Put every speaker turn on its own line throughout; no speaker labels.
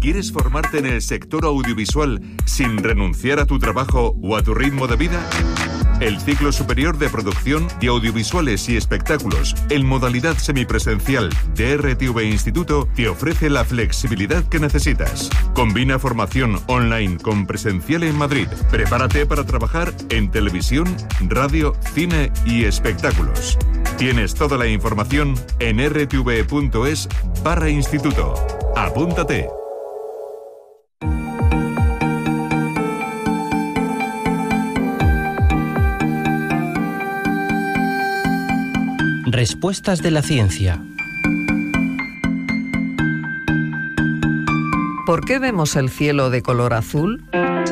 ¿Quieres formarte en el sector audiovisual sin renunciar a tu trabajo o a tu ritmo de vida? El ciclo superior de producción de audiovisuales y espectáculos en modalidad semipresencial de RTV Instituto te ofrece la flexibilidad que necesitas. Combina formación online con presencial en Madrid. Prepárate para trabajar en televisión, radio, cine y espectáculos. Tienes toda la información en rtv.es/instituto. ¡Apúntate!
Respuestas de la ciencia.
¿Por qué vemos el cielo de color azul?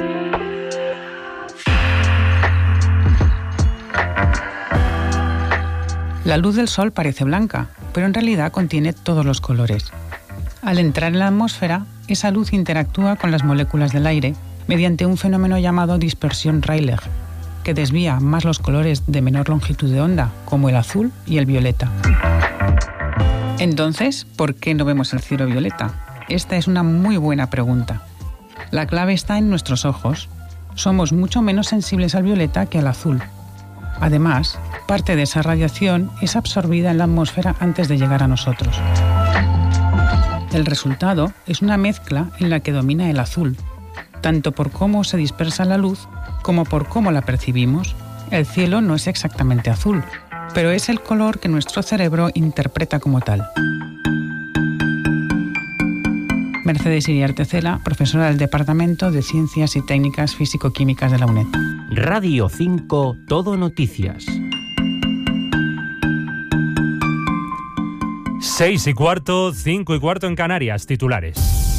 La luz del sol parece blanca, pero en realidad contiene todos los colores. Al entrar en la atmósfera, esa luz interactúa con las moléculas del aire mediante un fenómeno llamado dispersión Rayleigh, que desvía más los colores de menor longitud de onda, como el azul y el violeta. Entonces, ¿por qué no vemos el cielo violeta? Esta es una muy buena pregunta. La clave está en nuestros ojos. Somos mucho menos sensibles al violeta que al azul. Además, parte de esa radiación es absorbida en la atmósfera antes de llegar a nosotros. El resultado es una mezcla en la que domina el azul, tanto por cómo se dispersa la luz como por cómo la percibimos. El cielo no es exactamente azul, pero es el color que nuestro cerebro interpreta como tal. Mercedes Iriarte Cela, profesora del Departamento de Ciencias y Técnicas Físico-Químicas de la UNED.
Radio 5, Todo Noticias.
6:15, 5:15 en Canarias. Titulares.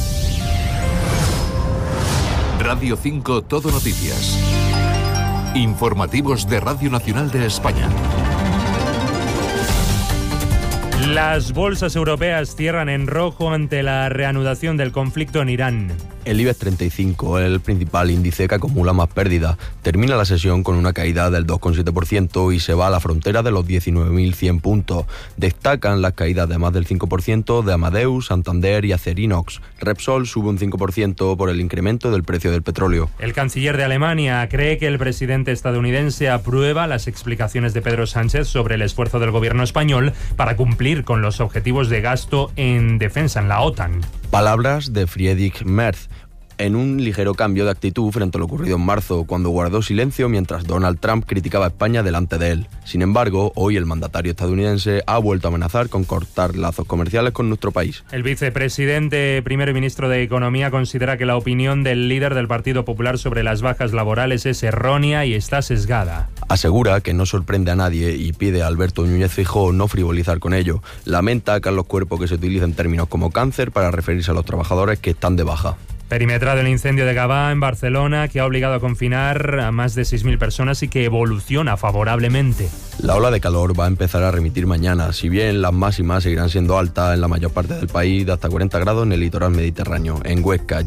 Radio 5 Todo Noticias. Informativos de Radio Nacional de España.
Las bolsas europeas cierran en rojo ante la reanudación del conflicto en Irán.
El IBEX 35, el principal índice que acumula más pérdidas, termina la sesión con una caída del 2,7% y se va a la frontera de los 19.100 puntos. Destacan las caídas de más del 5% de Amadeus, Santander y Acerinox. Repsol sube un 5% por el incremento del precio del petróleo.
El canciller de Alemania cree que el presidente estadounidense aprueba las explicaciones de Pedro Sánchez sobre el esfuerzo del gobierno español para cumplir con los objetivos de gasto en defensa en la OTAN.
Palabras de Friedrich Merz, en un ligero cambio de actitud frente a lo ocurrido en marzo, cuando guardó silencio mientras Donald Trump criticaba a España delante de él. Sin embargo, hoy el mandatario estadounidense ha vuelto a amenazar con cortar lazos comerciales con nuestro país.
El vicepresidente, primero y ministro de Economía, considera que la opinión del líder del Partido Popular sobre las bajas laborales es errónea y está sesgada.
Asegura que no sorprende a nadie y pide a Alberto Núñez Feijóo no frivolizar con ello. Lamenta, Carlos Cuerpo, que se utilicen términos como cáncer para referirse a los trabajadores que están de baja.
Perimetrado el incendio de Gavà en Barcelona, que ha obligado a confinar a más de 6.000 personas y que evoluciona favorablemente.
La ola de calor va a empezar a remitir mañana, si bien las máximas seguirán siendo altas en la mayor parte del país, de hasta 40 grados en el litoral mediterráneo. En Huesca